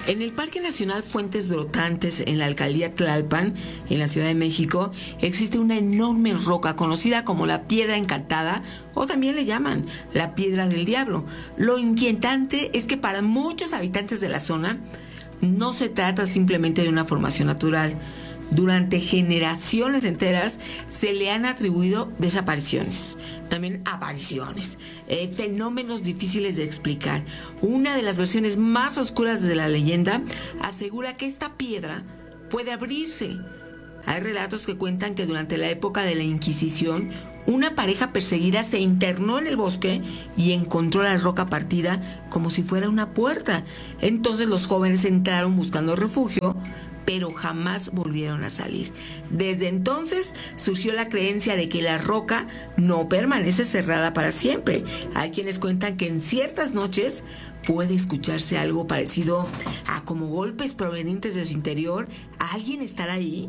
En el Parque Nacional Fuentes Brotantes, en la alcaldía Tlalpan, en la Ciudad de México, existe una enorme roca conocida como la Piedra Encantada, o también le llaman la Piedra del Diablo. Lo inquietante es que para muchos habitantes de la zona no se trata simplemente de una formación natural. Durante generaciones enteras se le han atribuido desapariciones, también apariciones, fenómenos difíciles de explicar. Una de las versiones más oscuras de la leyenda asegura que esta piedra puede abrirse. Hay relatos que cuentan que durante la época de la Inquisición, una pareja perseguida se internó en el bosque y encontró la roca partida como si fuera una puerta. Entonces los jóvenes entraron buscando refugio, pero jamás volvieron a salir. Desde entonces surgió la creencia de que la roca no permanece cerrada para siempre. Hay quienes cuentan que en ciertas noches puede escucharse algo parecido a como golpes provenientes de su interior. ¿Alguien estará ahí?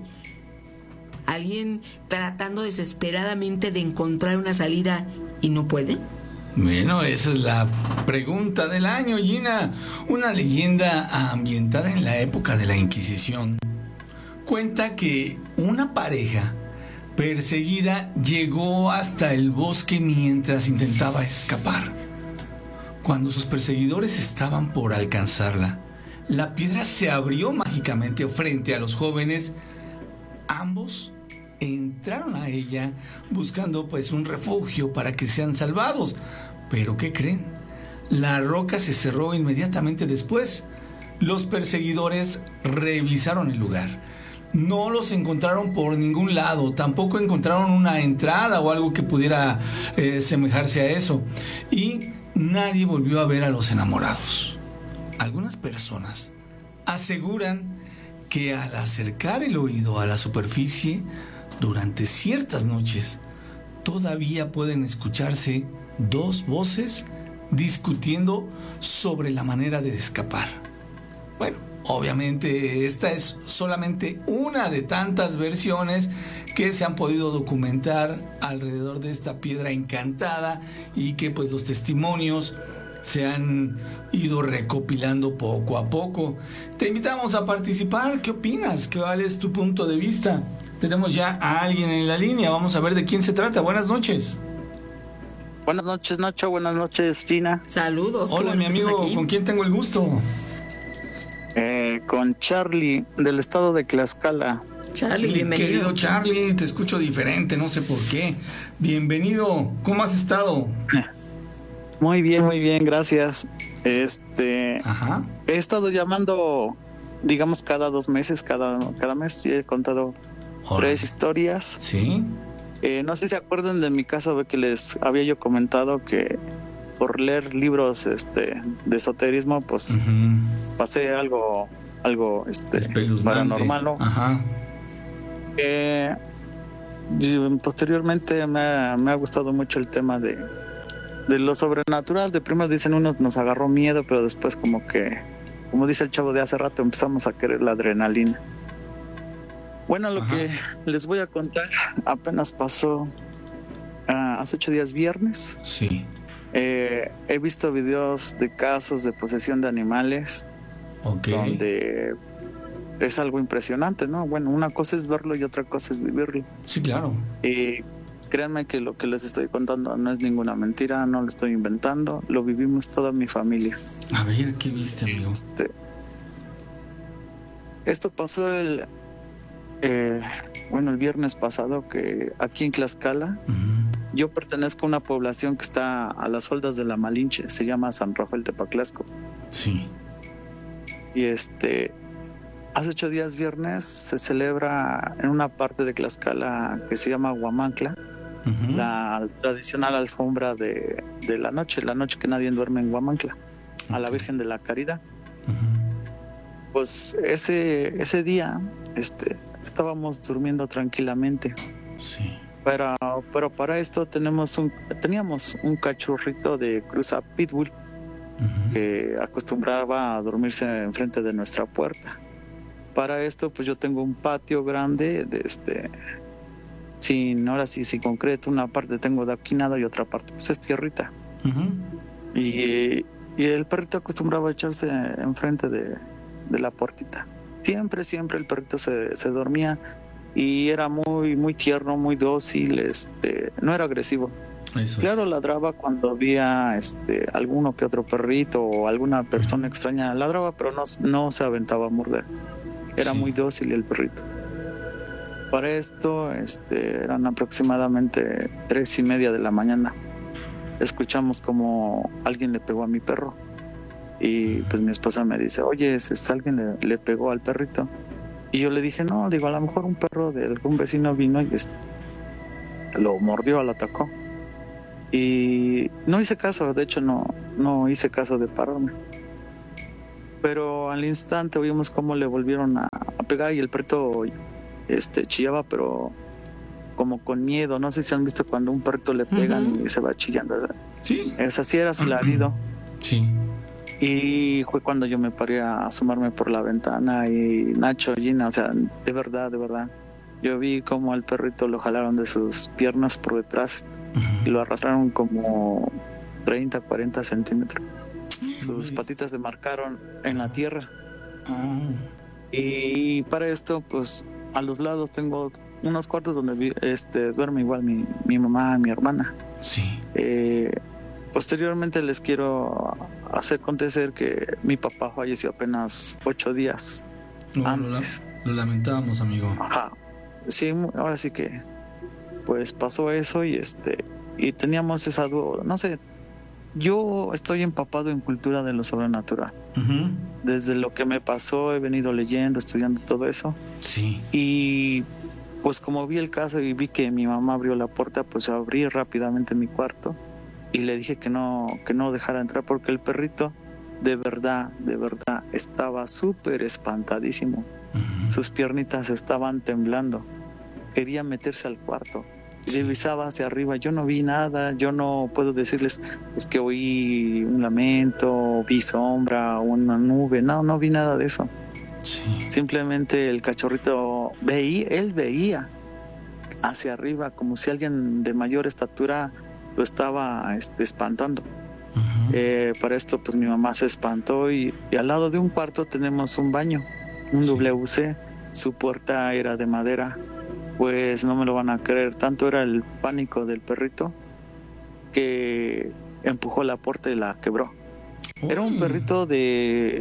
¿Alguien tratando desesperadamente de encontrar una salida y no puede? Bueno, esa es la pregunta del año, Gina. Una leyenda ambientada en la época de la Inquisición cuenta que una pareja perseguida llegó hasta el bosque mientras intentaba escapar. Cuando sus perseguidores estaban por alcanzarla, la piedra se abrió mágicamente frente a los jóvenes. Ambos entraron a ella buscando pues un refugio para que sean salvados. Pero ¿qué creen? La roca se cerró inmediatamente después. Los perseguidores revisaron el lugar. No los encontraron por ningún lado. Tampoco encontraron una entrada o algo que pudiera semejarse a eso. Y nadie volvió a ver a los enamorados. Algunas personas aseguran que al acercar el oído a la superficie, durante ciertas noches, todavía pueden escucharse dos voces discutiendo sobre la manera de escapar. Bueno, obviamente esta es solamente una de tantas versiones que se han podido documentar alrededor de esta piedra encantada y que pues los testimonios se han ido recopilando poco a poco. Te invitamos a participar. ¿Qué opinas? ¿Cuál es tu punto de vista? Tenemos ya a alguien en la línea. Vamos a ver de quién se trata. Buenas noches. Buenas noches, Nacho. Buenas noches, Gina. Saludos. Hola, mi amigo. ¿Con quién tengo el gusto? Con Charlie, del estado de Tlaxcala. Charlie, bienvenido. Querido Charlie, te escucho diferente, no sé por qué. Bienvenido. ¿Cómo has estado? Muy bien, gracias. Ajá. He estado llamando, digamos, cada 2 meses, cada mes, y he contado 3 historias. Sí. No sé si se acuerdan de mi caso, que les había yo comentado que por leer libros de esoterismo, pues pasé algo paranormal, ¿no? Ajá. Y posteriormente me ha gustado mucho el tema de lo sobrenatural. De primero dicen unos nos agarró miedo, pero después como dice el chavo de hace rato, empezamos a querer la adrenalina. Bueno, lo que les voy a contar apenas pasó hace 8 días, viernes. Sí. He visto videos de casos de posesión de animales, donde es algo impresionante, ¿no? Bueno, una cosa es verlo y otra cosa es vivirlo. Sí, claro. Y créanme que lo que les estoy contando no es ninguna mentira, no lo estoy inventando, lo vivimos toda mi familia. A ver, ¿qué viste, amigo? Esto pasó el viernes pasado, que aquí en Tlaxcala, yo pertenezco a una población que está a las faldas de la Malinche, se llama San Rafael Tepaclasco. Sí. Y hace 8 días, viernes, se celebra en una parte de Tlaxcala que se llama Huamancla, la tradicional alfombra de la noche que nadie duerme en Huamancla, a la Virgen de la Caridad. Pues ese día estábamos durmiendo tranquilamente. Sí. Pero para esto teníamos un cachorrito de cruza pitbull que acostumbraba a dormirse enfrente de nuestra puerta. Para esto, pues yo tengo un patio grande sin concreto. Una parte tengo adoquinado y otra parte pues es tierrita. Y el perrito acostumbraba a echarse enfrente de la puertita. Siempre el perrito se dormía y era muy tierno, muy dócil, no era agresivo. Eso claro, es. ladraba cuando había alguno que otro perrito o alguna persona extraña, ladraba, pero no se aventaba a morder. Era Sí. muy dócil el perrito. Para esto, eran aproximadamente 3:30 de la mañana. Escuchamos como alguien le pegó a mi perro. Y pues mi esposa me dice, oye, alguien le pegó al perrito. Y yo le dije, no, digo, a lo mejor un perro de algún vecino vino y lo mordió, lo atacó. Y no hice caso, de hecho no hice caso de pararme. Pero al instante oímos cómo le volvieron a pegar y el perrito chillaba, pero como con miedo. No sé si han visto cuando un perrito le pegan y se va chillando, ¿verdad? Sí. Así era su ladrido. Sí. Y fue cuando yo me paré a asomarme por la ventana y Nacho, Gina, o sea, de verdad, yo vi como al perrito lo jalaron de sus piernas por detrás y lo arrastraron como 30, 40 centímetros. Sus patitas le marcaron en la tierra. Y para esto, pues, a los lados tengo unos cuartos donde duerme igual mi mamá, mi hermana. Sí. Posteriormente les quiero hacer acontecer que mi papá falleció apenas 8 días antes. Lo lamentábamos, amigo. Ajá. Sí, ahora sí que pues pasó eso y teníamos esa duda, no sé, yo estoy empapado en cultura de lo sobrenatural. Desde lo que me pasó he venido leyendo, estudiando todo eso. Sí. Y pues como vi el caso y vi que mi mamá abrió la puerta, pues abrí rápidamente mi cuarto y le dije que no dejara entrar porque el perrito de verdad estaba súper espantadísimo. Sus piernitas estaban temblando, quería meterse al cuarto. Revisaba hacia arriba, yo no vi nada, yo no puedo decirles pues que oí un lamento, vi sombra, una nube, no vi nada de eso. Sí. Simplemente el cachorrito él veía hacia arriba como si alguien de mayor estatura lo estaba espantando. Para esto pues mi mamá se espantó y al lado de un cuarto tenemos un baño, un WC, su puerta era de madera. Pues no me lo van a creer, tanto era el pánico del perrito que empujó la puerta y la quebró. Era un perrito de,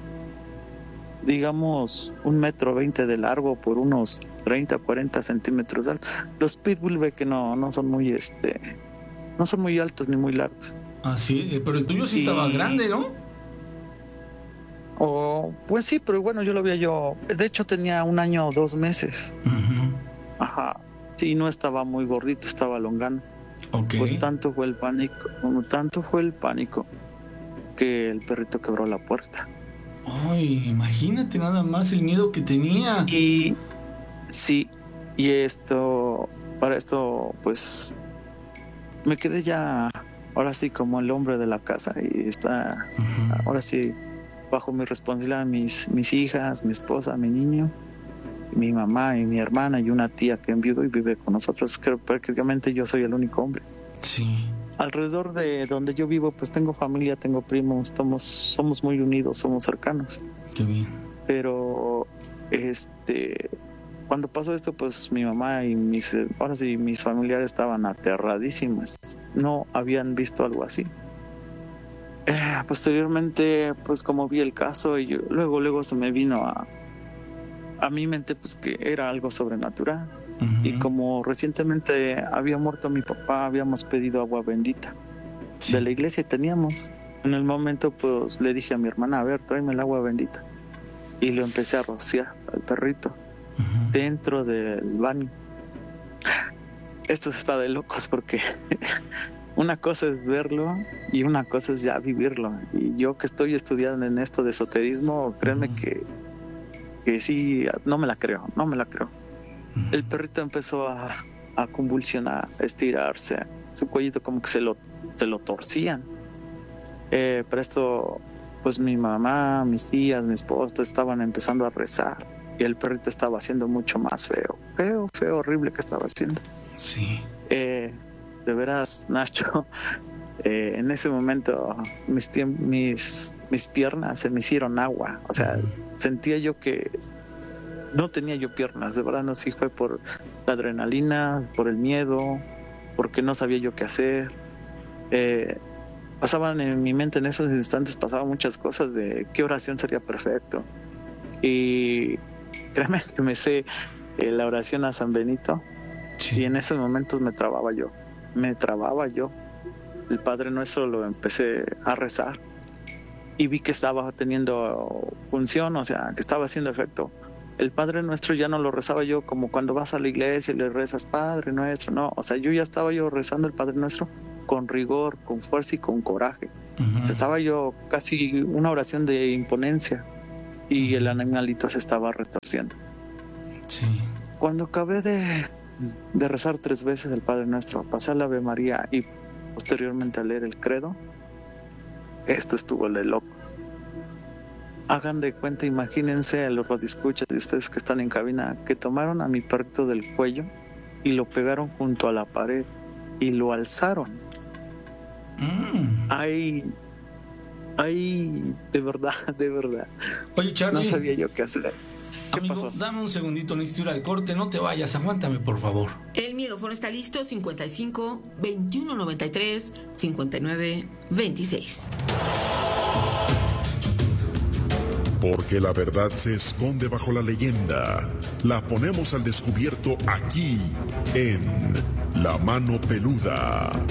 digamos, 1,20 m de largo por unos 30, 40 centímetros de alto. Los pitbull ve que no son muy no son muy altos ni muy largos. Ah, sí, pero el tuyo sí estaba grande, ¿no? Pues sí, pero bueno, yo lo veía de hecho tenía 1 año o 2 meses. Ajá, sí, no estaba muy gordito, estaba longano. Okay. Pues tanto fue el pánico que el perrito quebró la puerta. Ay, imagínate nada más el miedo que tenía. Y sí, y para esto, pues me quedé ya, ahora sí, como el hombre de la casa y está, ahora sí, bajo mi responsabilidad, mis hijas, mi esposa, mi niño, mi mamá y mi hermana y una tía que enviudó y vive con nosotros. Creo que prácticamente yo soy el único hombre. Sí. Alrededor de donde yo vivo, pues tengo familia, tengo primos, somos muy unidos, somos cercanos. Qué bien. Pero cuando pasó esto, pues mi mamá y mis familiares estaban aterradísimas. No habían visto algo así. Posteriormente, pues como vi el caso y luego se me vino a mi mente pues que era algo sobrenatural. Y como recientemente había muerto mi papá, habíamos pedido agua bendita de la iglesia y teníamos. En el momento pues le dije a mi hermana, a ver, tráeme el agua bendita. Y lo empecé a rociar al perrito dentro del baño. Esto está de locos porque una cosa es verlo y una cosa es ya vivirlo. Y yo que estoy estudiando en esto de esoterismo, créeme que sí, no me la creo. El perrito empezó a convulsionar, a estirarse, su cuellito como que se lo torcían. Para esto, pues mi mamá, mis tías, mi esposa estaban empezando a rezar y el perrito estaba haciendo mucho más feo, horrible que estaba haciendo. Sí. De veras, Nacho, En ese momento mis piernas se me hicieron agua. O sea, sentía yo que no tenía yo piernas. De verdad, no sé si fue por la adrenalina, por el miedo, porque no sabía yo qué hacer. Pasaban en mi mente en esos instantes, pasaban muchas cosas de qué oración sería perfecto. Y créeme que me sé la oración a San Benito. Sí. Y en esos momentos me trababa yo. El Padre Nuestro lo empecé a rezar y vi que estaba teniendo función, o sea, que estaba haciendo efecto. El Padre Nuestro ya no lo rezaba yo como cuando vas a la iglesia y le rezas Padre Nuestro, no, o sea, yo ya estaba yo rezando el Padre Nuestro con rigor, con fuerza y con coraje. O sea, estaba yo casi una oración de imponencia y el animalito se estaba retorciendo. Sí. Cuando acabé de rezar 3 veces el Padre Nuestro, pasé al Ave María y posteriormente a leer el credo, esto estuvo de loco. Hagan de cuenta, imagínense a los radioescuchas de ustedes que están en cabina, que tomaron a mi perrito del cuello y lo pegaron junto a la pared y lo alzaron. Ay, de verdad. Oye, Charlie, no sabía yo qué hacer. ¿Qué amigo, pasó? Dame un segundito, necesito ir al corte, no te vayas, aguántame por favor. El miedofono está listo, 55 21 93 59 26. Porque la verdad se esconde bajo la leyenda. La ponemos al descubierto aquí en La Mano Peluda.